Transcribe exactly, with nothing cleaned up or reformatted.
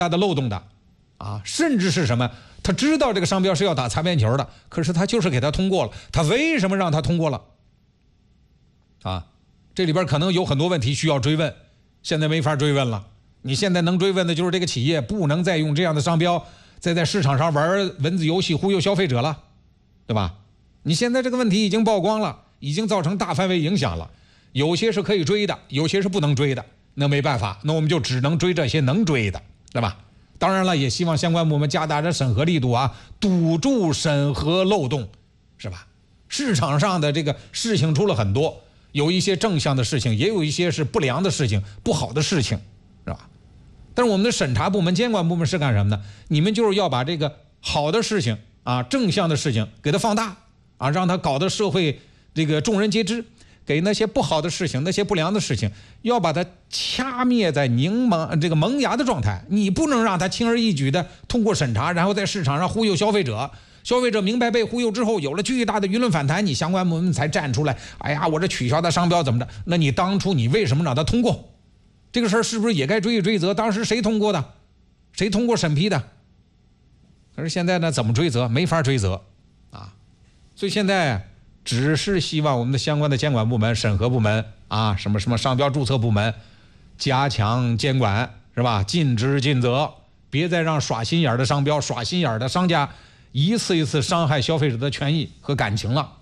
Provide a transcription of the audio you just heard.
大的漏洞的啊，甚至是什么？他知道这个商标是要打擦边球的，可是他就是给他通过了，他为什么让他通过了？啊，这里边可能有很多问题需要追问，现在没法追问了。你现在能追问的就是这个企业不能再用这样的商标再在市场上玩文字游戏忽悠消费者了，对吧？你现在这个问题已经曝光了，已经造成大范围影响了，有些是可以追的，有些是不能追的，那没办法，那我们就只能追这些能追的，对吧？当然了，也希望相关部门加大这审核力度啊，堵住审核漏洞，是吧？市场上的这个事情出了很多，有一些正向的事情，也有一些是不良的事情，不好的事情，是吧？但是我们的审查部门、监管部门是干什么呢？你们就是要把这个好的事情啊、正向的事情给它放大啊，让它搞得社会这个众人皆知。给那些不好的事情、那些不良的事情，要把它掐灭在凝萌这个萌芽的状态。你不能让它轻而易举的通过审查，然后在市场上忽悠消费者。消费者明白被忽悠之后，有了巨大的舆论反弹，你相关部门才站出来。哎呀，我这取消的商标怎么着？那你当初你为什么让它通过？这个事儿是不是也该追一追责？当时谁通过的？谁通过审批的？可是现在呢，怎么追责？没法追责啊！所以现在只是希望我们的相关的监管部门、审核部门啊，什么什么商标注册部门，加强监管，是吧？尽职尽责，别再让耍心眼的商标、耍心眼的商家一次一次伤害消费者的权益和感情了。